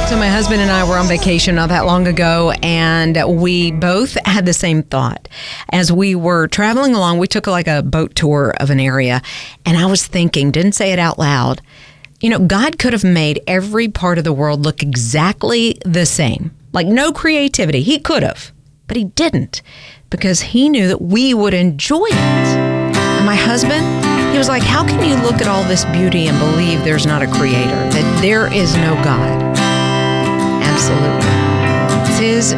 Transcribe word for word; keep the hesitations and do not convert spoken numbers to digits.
So my husband and I were on vacation not that long ago, and we both had the same thought. As we were traveling along, we took like a boat tour of an area, and I was thinking, didn't say it out loud, you know, God could have made every part of the world look exactly the same. Like no creativity. He could have, but he didn't, because he knew that we would enjoy it. And my husband, he was like, how can you look at all this beauty and believe there's not a creator, that there is no God? Absolutely. It's his